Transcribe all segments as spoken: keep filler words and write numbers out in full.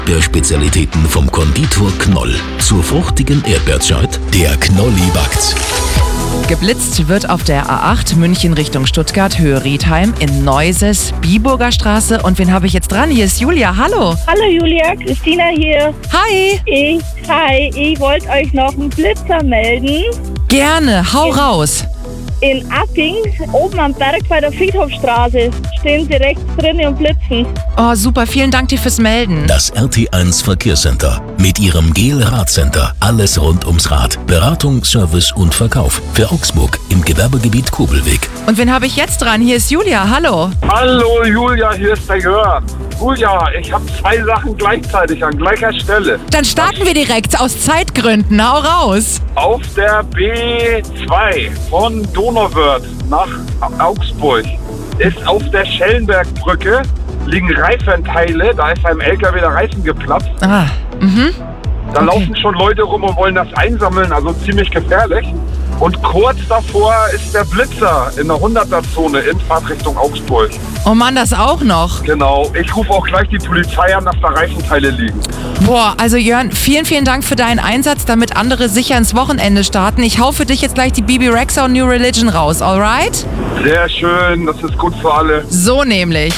Erdbeerspezialitäten vom Konditor Knoll. Zur fruchtigen Erdbeerzeit, der Knolli backt. Geblitzt wird auf der A acht München Richtung Stuttgart, Höhe Riedheim, in Neuses, Biburger Straße. Und wen habe ich jetzt dran? Hier ist Julia. Hallo. Hallo Julia, Christina hier. Hi. Ich, hi, ich wollte euch noch einen Blitzer melden. Gerne. Hau raus. In Apping, oben am Berg bei der Friedhofstraße, stehen sie rechts drin und blitzen. Oh, super. Vielen Dank dir fürs Melden. Das R T eins Verkehrscenter mit ihrem Gel-Radcenter. Alles rund ums Rad. Beratung, Service und Verkauf. Für Augsburg im Gewerbegebiet Kobelweg. Und wen habe ich jetzt dran? Hier ist Julia. Hallo. Hallo Julia, hier ist der Jörn. Julia, ich habe zwei Sachen gleichzeitig an gleicher Stelle. Dann starten wir direkt aus Zeitgründen. Hau raus. Auf der B zwei von Donauwörth nach Augsburg ist auf der Schellenbergbrücke liegen Reifenteile. Da ist einem L K W der Reifen geplatzt. Ah, mhm. Da Okay. laufen schon Leute rum und wollen das einsammeln, also ziemlich gefährlich. Und kurz davor ist der Blitzer in der hunderter-Zone in Fahrtrichtung Augsburg. Oh Mann, das auch noch. Genau, ich rufe auch gleich die Polizei an, dass da Reifenteile liegen. Boah, also Jörn, vielen, vielen Dank für deinen Einsatz, damit andere sicher ins Wochenende starten. Ich hau für dich jetzt gleich die Bebe Rexha und New Religion raus, alright? Sehr schön, das ist gut für alle. So nämlich.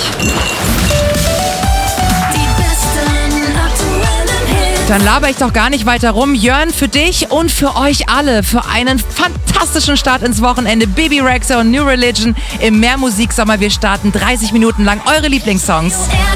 Dann laber ich doch gar nicht weiter rum. Jörn, für dich und für euch alle, für einen fantastischen Start ins Wochenende. Bebe Rexha und New Religion im Mehrmusiksommer. Wir starten dreißig Minuten lang eure Lieblingssongs.